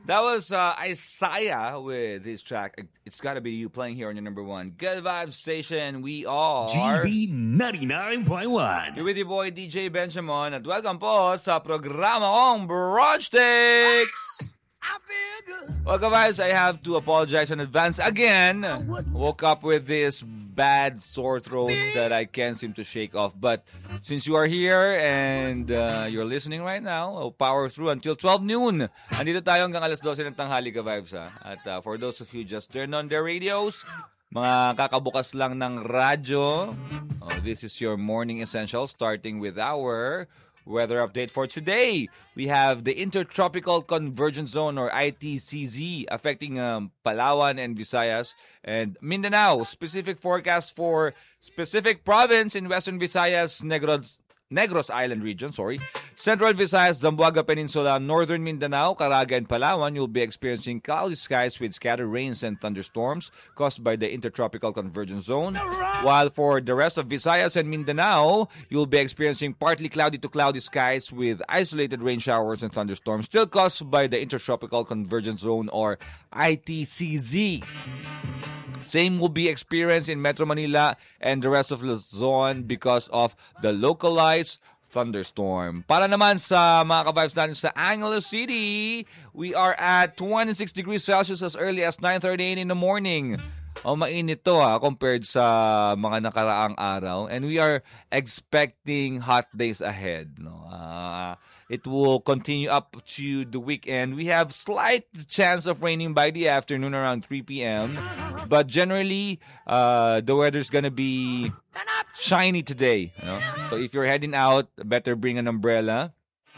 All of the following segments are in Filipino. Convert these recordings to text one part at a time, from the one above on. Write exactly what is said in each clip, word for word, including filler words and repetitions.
That was uh, Isaiah with his track. It's Gotta Be You playing here on your number one Good Vibes station. We are G B ninety-nine point one. You're with your boy D J Benjamin at welcome po sa programa kong Brunch Takes. Welcome guys, I have to apologize in advance again. Woke up with this bad sore throat that I can't seem to shake off. But since you are here and uh, you're listening right now, I'll power through until twelve noon. Andito tayo hanggang alas twelve ng tanghali ka vibes ha. At uh, for those of you just turned on their radios, mga kakabukas lang ng radyo, oh, this is your morning essential starting with our weather update for today. We have the Intertropical Convergence Zone or I T C Z affecting um, Palawan and Visayas and Mindanao. Specific forecast for specific province in Western Visayas, Negros, Negros Island region, sorry. Central Visayas, Zamboanga Peninsula, Northern Mindanao, Caraga and Palawan, you'll be experiencing cloudy skies with scattered rains and thunderstorms caused by the Intertropical Convergence Zone. While for the rest of Visayas and Mindanao, you'll be experiencing partly cloudy to cloudy skies with isolated rain showers and thunderstorms still caused by the Intertropical Convergence Zone or I T C Z. Same will be experienced in Metro Manila and the rest of Luzon because of the localized thunderstorm. Para naman sa mga ka-vibes natin sa Angeles City, we are at twenty-six degrees Celsius as early as nine thirty in the morning. O, mainit to ha, compared sa mga nakaraang araw. And we are expecting hot days ahead. No? Uh, it will continue up to the weekend. We have slight chance of raining by the afternoon around three p.m. But generally, uh, the weather's gonna be shiny today. You know? So if you're heading out, better bring an umbrella.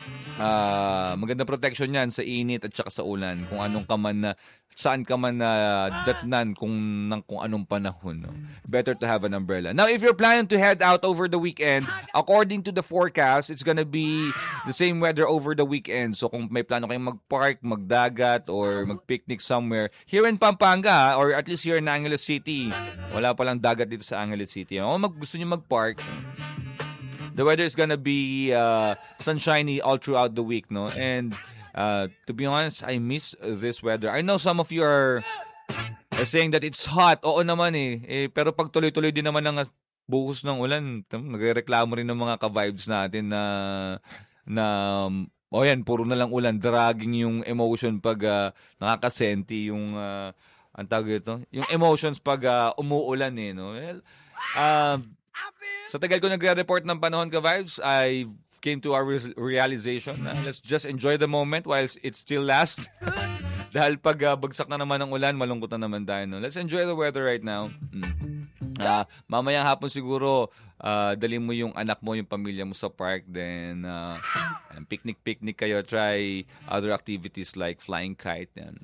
Uh, magandang protection yan sa init at saka sa ulan. Kung anong ka man na, saan ka man na datnan kung, ng, kung anong panahon. No? Better to have an umbrella. Now, if you're planning to head out over the weekend, according to the forecast, it's gonna be the same weather over the weekend. So kung may plano kayong mag-park, magdagat, or mag-picnic somewhere, here in Pampanga, or at least here in Angeles City, wala palang dagat dito sa Angeles City. Kung mag, gusto nyo mag-park, the weather is gonna be uh, sunshiny all throughout the week, no? And uh, to be honest, I miss this weather. I know some of you are, are saying that it's hot. Oo naman eh. eh pero pag tuloy-tuloy din naman ang buhos ng ulan, nagreklamo rin ng mga ka-vibes natin na na oh yan, puro na lang ulan. Dragging yung emotion pag uh, nakakasenti yung uh, ang tawag ito, yung emotions pag uh, umuulan eh, no? Well, uh, sa tagal ko nagre-report ng panahon ka vibes, I came to our re- realization na let's just enjoy the moment while it still lasts. Dahil pag uh, bagsak na naman ng ulan, malungkot na naman tayo. No? Let's enjoy the weather right now. Mm. Uh, mamayang hapon siguro, uh, dali mo yung anak mo, yung pamilya mo sa park. Then, uh, picnic-picnic kayo. Try other activities like flying kite. Yan.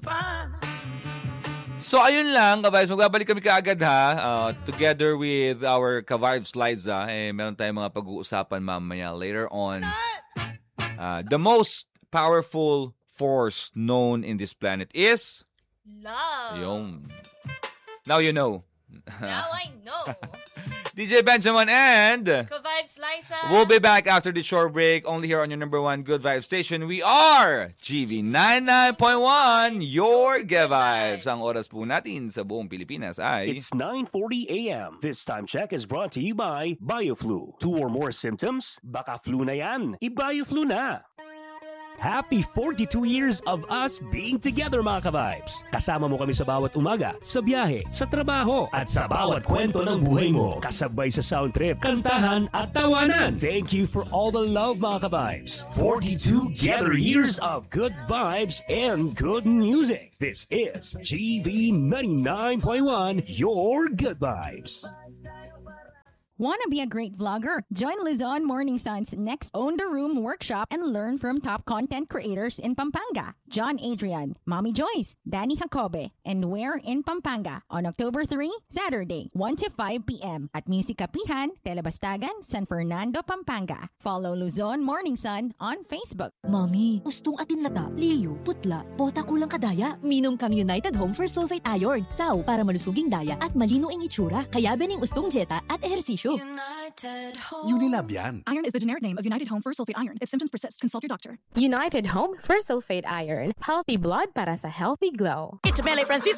So, ayun lang, ka-vibes. Magbabalik kami kaagad ha. Uh, together with our ka-vibes Liza, eh, meron tayong mga pag-uusapan mamaya later on. Uh, the most powerful force known in this planet is? Love. Yung. Now you know. Now I know. D J Benjamin and Ka-vibes Liza. We'll be back after the short break only here on your number one Good Vibes station. We are G V ninety-nine point one, your Good Vibes. Ang oras po natin sa buong Pilipinas ay It's nine forty a.m. This time check is brought to you by BioFlu. Two or more symptoms? Baka flu na yan. I-BioFlu na. Happy forty-two years of us being together, mga ka-vibes. Kasama mo kami sa bawat umaga, sa biyahe, sa trabaho, at sa bawat kwento ng buhay mo. Kasabay sa sound trip, kantahan, at tawanan. Thank you for all the love, mga ka-vibes. forty-two together years of good vibes and good music. This is G V ninety-nine point one, your Good Vibes. Want to be a great vlogger? Join Luzon Morning Sun's next Own the Room workshop and learn from top content creators in Pampanga. John Adrian, Mommy Joyce, Danny Jacobe, and Where in Pampanga on October third, Saturday, one to five p.m. at Music Kapihan, Telebastagan, San Fernando, Pampanga. Follow Luzon Morning Sun on Facebook. Mommy, gustong atin lata, liyo, putla, bota kulang kadaya. Minom kam United Home for Sulfate Iron. Saw, para malusuging daya at malino ang itsura. Kaya bening ustong jeta at ehersisyo too. Unilab yan. Iron is the generic name of United Home First Sulfate Iron. If symptoms persist, consult your doctor. United Home First Sulfate Iron. Healthy blood para sa healthy glow. It's Mele Francisco